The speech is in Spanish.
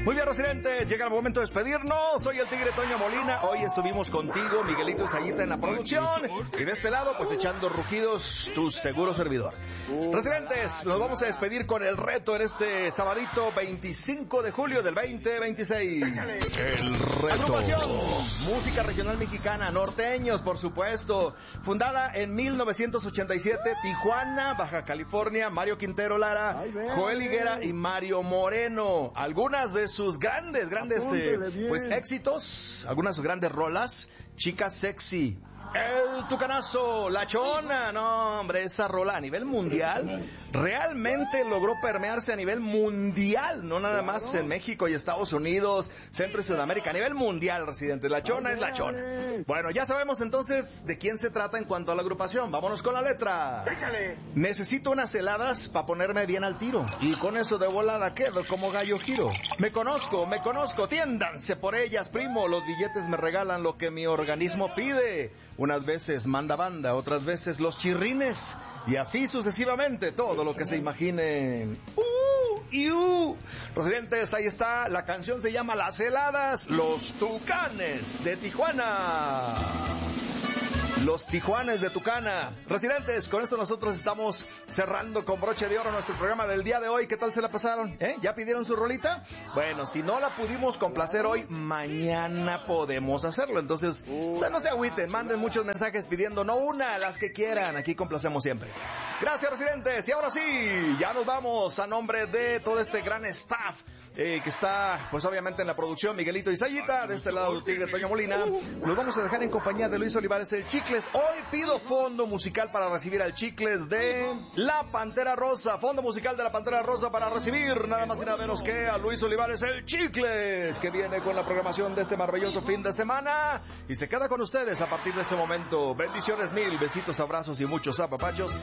Muy bien, residente, llega el momento de despedirnos. Soy el Tigre Toño Molina. Hoy estuvimos contigo, Miguelito Sayita, en la producción. Y de este lado, pues echando rugidos, tu seguro servidor. Residentes, nos vamos a despedir con el reto en este sabadito 25 de julio del 2026. El reto. Agrupación Música Regional Mexicana, norteños, por supuesto. Fundada en 1987, Tijuana, Baja California, Mario Quintero Lara, Joel Higuera y Mario Moreno. Algunas de sus grandes pues éxitos, algunas de sus grandes rolas: Chica Sexy, El Tucanazo, La Chona. No, hombre, esa rola a nivel mundial realmente logró permearse a nivel mundial, no nada más en México y Estados Unidos, Centro y Sudamérica, a nivel mundial, residentes. La Chona es La Chona. Bueno, ya sabemos entonces de quién se trata en cuanto a la agrupación. Vámonos con la letra. Échale. Necesito unas heladas para ponerme bien al tiro, y con eso de volada quedo como gallo giro. Me conozco, tiéndanse por ellas, primo. Los billetes me regalan lo que mi organismo pide. Unas veces manda banda, otras veces los chirrines, y así sucesivamente, todo lo que se imaginen. Residentes, ahí está, la canción se llama Las Heladas, Los Tucanes de Tijuana. Los Tijuanes de Tucana. Residentes, con esto nosotros estamos cerrando con broche de oro nuestro programa del día de hoy. ¿Qué tal se la pasaron? ¿Ya pidieron su rolita? Bueno, si no la pudimos complacer hoy, mañana podemos hacerlo. Entonces, no se agüiten, manden muchos mensajes pidiendo, no una, las que quieran. Aquí complacemos siempre. Gracias, residentes. Y ahora sí, ya nos vamos a nombre de todo este gran staff que está, pues obviamente en la producción, Miguelito y Sayita, de este lado el Tigre Toño Molina. Nos vamos a dejar en compañía de Luis Olivares, el Chicles. Hoy pido fondo musical para recibir al Chicles de La Pantera Rosa. Fondo musical de La Pantera Rosa para recibir nada más y nada menos que a Luis Olivares, el Chicles, que viene con la programación de este maravilloso fin de semana y se queda con ustedes a partir de ese momento. Bendiciones mil, besitos, abrazos y muchos apapachos.